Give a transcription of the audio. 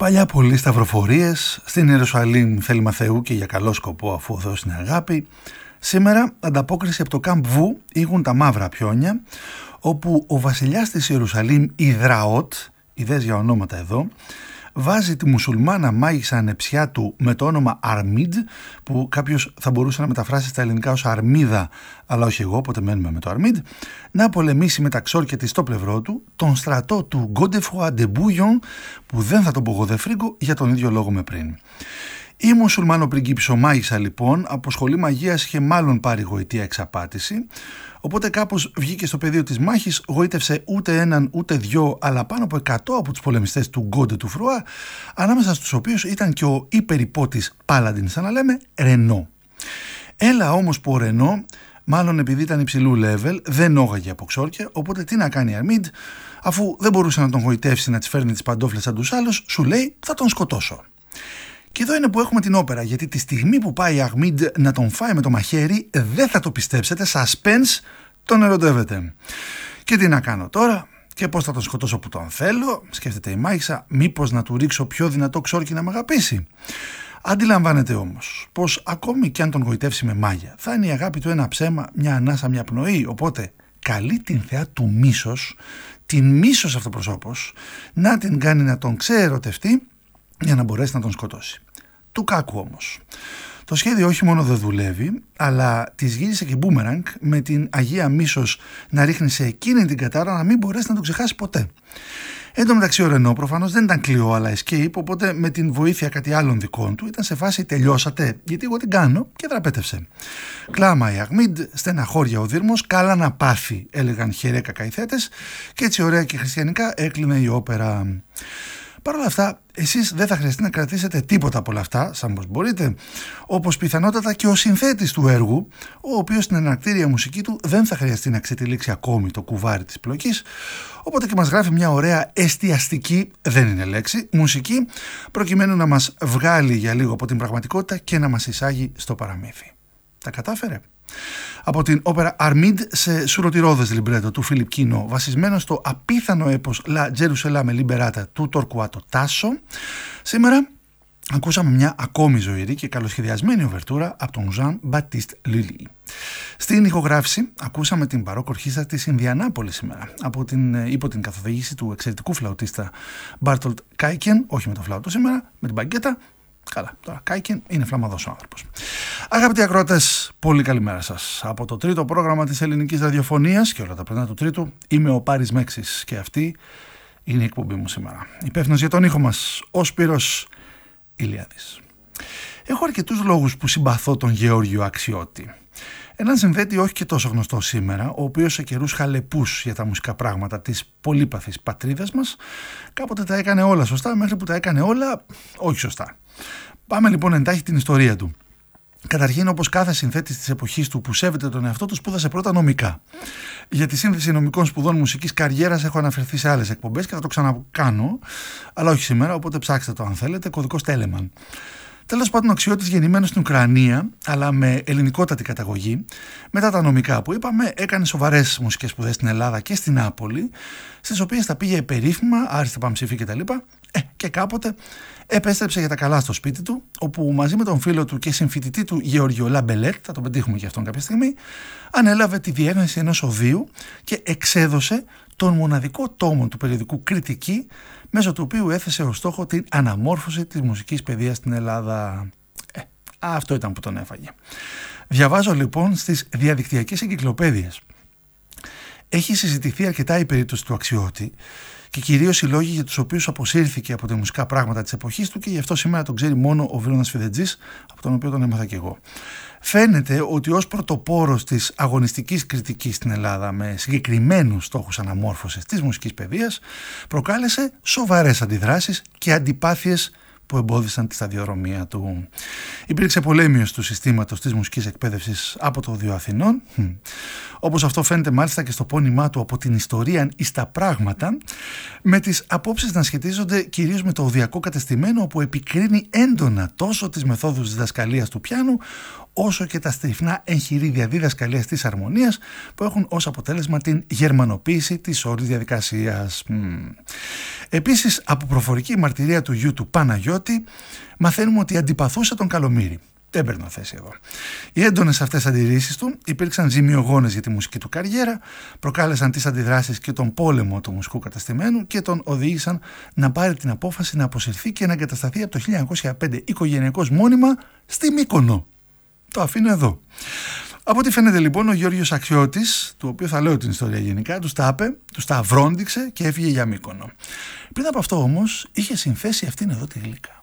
Παλιά πολλοί σταυροφορίες, στην Ιερουσαλήμ θέλημα Θεού και για καλό σκοπό αφού ο Θεός είναι αγάπη. Σήμερα ανταπόκριση από το Καμπ Βου ήγουν τα μαύρα πιόνια, όπου ο βασιλιάς της Ιερουσαλήμ Ιδραότ, ιδέες για ονόματα εδώ, βάζει τη μουσουλμάνα μάγισσα ανεψιά του με το όνομα Αρμίδ, που κάποιος θα μπορούσε να μεταφράσει στα ελληνικά ως Αρμίδα, αλλά όχι εγώ, οπότε μένουμε με το Αρμίδ, να πολεμήσει με τα ξόρκια της στο πλευρό του τον στρατό του Γκόντεφουα Ντεμπούγιον, που δεν θα τον πω Γοδεφρίγκο για τον ίδιο λόγο με πριν. Η μουσουλμάνο πριγκίπισσο μάγισσα λοιπόν από σχολή μαγείας είχε μάλλον πάρει γοητεία εξαπάτηση, οπότε κάπως βγήκε στο πεδίο της μάχης, γοήτευσε ούτε έναν ούτε δυο αλλά πάνω από 100 από τους πολεμιστές του Γκόντε του Φρουά, ανάμεσα στους οποίους ήταν και ο υπερυπότης Πάλαντιν, σαν να λέμε Ρενό. Έλα όμως που ο Ρενό, μάλλον επειδή ήταν υψηλού level, δεν όγαγε από ξόρκια, οπότε τι να κάνει η Αρμίντ, αφού δεν μπορούσε να τον γοητεύσει να τις φέρνει τις παντόφλες σαν τους άλλους, σου λέει θα τον σκοτώσω. Και εδώ είναι που έχουμε την όπερα, γιατί τη στιγμή που πάει η Αγμίντ να τον φάει με το μαχαίρι, δεν θα το πιστέψετε, suspense, τον ερωτεύεται. Και τι να κάνω τώρα και πώς θα τον σκοτώσω που τον θέλω, σκέφτεται η μάγισσα, μήπως να του ρίξω πιο δυνατό ξόρκι να με αγαπήσει. Αντιλαμβάνεται όμως πως ακόμη και αν τον γοητεύσει με μάγια, θα είναι η αγάπη του ένα ψέμα, μια ανάσα, μια πνοή, οπότε καλεί την θεά του μίσος, την μίσος αυτοπροσώπος, να την κάνει να τον ξεερωτευτεί, για να μπορέσει να τον σκοτώσει. Του κάκου όμως. Το σχέδιο όχι μόνο δεν δουλεύει, αλλά της γύρισε και μπούμεραγκ με την Αγία Μίσος να ρίχνει σε εκείνη την κατάρα να μην μπορέσει να τον ξεχάσει ποτέ. Εν τω μεταξύ ο Ρενό προφανώς δεν ήταν κλειό αλλά escape, οπότε με την βοήθεια κάτι άλλων δικών του ήταν σε φάση τελειώσατε, γιατί εγώ την κάνω, και δραπέτευσε. Κλάμα η Αγμίντ, στεναχώρια ο Δήρμος, καλά να πάθει, έλεγαν χερέκα καηθέτες, και έτσι ωραία και χριστιανικά έκλεινε η όπερα. Παρ' όλα αυτά, εσείς δεν θα χρειαστεί να κρατήσετε τίποτα από όλα αυτά, σαν πως μπορείτε, όπως πιθανότατα και ο συνθέτης του έργου, ο οποίος στην εναρκτήρια μουσική του δεν θα χρειαστεί να ξετυλίξει ακόμη το κουβάρι της πλοκής, οπότε και μας γράφει μια ωραία εστιαστική, δεν είναι λέξη, μουσική, προκειμένου να μας βγάλει για λίγο από την πραγματικότητα και να μας εισάγει στο παραμύθι. Τα κατάφερε. Από την όπερα Αρμίντ σε σουρωτηρώδες λιμπρέτο του Φίλιπ Κίνο, βασισμένο στο απίθανο έπος La Gerusalemme Liberata του Τορκουάτο Τάσο, σήμερα ακούσαμε μια ακόμη ζωηρή και καλοσχεδιασμένη οβερτούρα από τον Ζαν Μπατίστ Λίλι. Στην ηχογράφηση ακούσαμε την μπαρόκο ορχήστρα της Ινδιανάπολης σήμερα, υπό την καθοδήγηση του εξαιρετικού φλαουτίστα Μπάρτολτ Κάικεν, όχι με το φλάουτο σήμερα, με την μπαγκέτα. Καλά, τώρα Κάικεν είναι φλαμαδός ο άνθρωπος. Αγαπητοί ακροατές, πολύ καλημέρα σας. Από το τρίτο πρόγραμμα της ελληνικής ραδιοφωνίας και όλα τα πρωινά του τρίτου, είμαι ο Πάρης Μέξης και αυτή είναι η εκπομπή μου σήμερα. Υπεύθυνος για τον ήχο μας, ο Σπύρος Ηλιάδης. Έχω αρκετούς λόγους που συμπαθώ τον Γεώργιο Αξιώτη. Έναν συνθέτη όχι και τόσο γνωστό σήμερα, ο οποίος σε καιρούς χαλεπούς για τα μουσικά πράγματα της πολύπαθης πατρίδας μας, κάποτε τα έκανε όλα σωστά, μέχρι που τα έκανε όλα όχι σωστά. Πάμε λοιπόν εντάχει την ιστορία του. Καταρχήν, όπως κάθε συνθέτης της εποχής του που σέβεται τον εαυτό του, σπούδασε πρώτα νομικά. Για τη σύνθεση νομικών σπουδών μουσικής καριέρας έχω αναφερθεί σε άλλες εκπομπές και θα το ξανακάνω, αλλά όχι σήμερα, οπότε ψάξτε το αν θέλετε, κωδικός Τέλεμαν. Τέλος πάντων, ο Αξιώτης, γεννημένος στην Ουκρανία, αλλά με ελληνικότατη καταγωγή, μετά τα νομικά που είπαμε, έκανε σοβαρές μουσικές σπουδές στην Ελλάδα και στην Νεάπολη, στις οποίες τα πήγε περίφημα, άριστα παμψήφι κτλ. Και κάποτε επέστρεψε για τα καλά στο σπίτι του, όπου μαζί με τον φίλο του και συμφοιτητή του Γεωργιο Λαμπελέτ, θα τον πετύχουμε και αυτόν κάποια στιγμή, ανέλαβε τη διεύθυνση ενός οδείου και εξέδωσε τον μοναδικό τόμο του περιοδικού Κριτική, μέσω του οποίου έθεσε ως στόχο την αναμόρφωση της μουσικής παιδείας στην Ελλάδα. Αυτό ήταν που τον έφαγε. Διαβάζω λοιπόν στις διαδικτυακές εγκυκλοπαίδειες. Έχει συζητηθεί αρκετά η περίπτωση του Αξιώτη και κυρίως οι λόγοι για τους οποίους αποσύρθηκε από τα μουσικά πράγματα της εποχής του, και γι' αυτό σήμερα τον ξέρει μόνο ο Βίρονας Φιδετζής, από τον οποίο τον έμαθα και εγώ. Φαίνεται ότι ως πρωτοπόρος της αγωνιστικής κριτικής στην Ελλάδα, με συγκεκριμένους στόχους αναμόρφωσης της μουσικής παιδείας, προκάλεσε σοβαρές αντιδράσεις και αντιπάθειες που εμπόδισαν τη σταδιοδρομία του. Υπήρξε πολέμιος του συστήματος της μουσικής εκπαίδευσης από το Οδείο Αθηνών, όπως αυτό φαίνεται μάλιστα και στο πόνημά του από την ιστορία εις τα πράγματα, με τις απόψεις να σχετίζονται κυρίως με το οδειακό κατεστημένο, όπου επικρίνει έντονα τόσο τις μεθόδους της διδασκαλίας του πιάνου, όσο και τα στριφνά εγχειρίδια διδασκαλίας της αρμονίας, που έχουν ως αποτέλεσμα την γερμανοποίηση της όλης διαδικασίας. Επίσης, από προφορική μαρτυρία του γιου του Παναγιώτη, μαθαίνουμε ότι αντιπαθούσε τον Καλομήρη. Δεν παίρνω θέση εδώ. Οι έντονες αυτές αντιρρήσεις του υπήρξαν ζημιογόνες για τη μουσική του καριέρα, προκάλεσαν τις αντιδράσεις και τον πόλεμο του μουσικού καταστημένου και τον οδήγησαν να πάρει την απόφαση να αποσυρθεί και να εγκατασταθεί από το 1905 οικογενειακώς μόνιμα στη Μύκονο. Το αφήνω εδώ. Από ό,τι φαίνεται λοιπόν, ο Γιώργος Αξιώτης, του οποίου θα λέω την ιστορία γενικά, τους τα είπε, τους τα βρόντιξε και έφυγε για Μύκονο. Πριν από αυτό όμως είχε συνθέσει αυτήν εδώ τη γλύκα.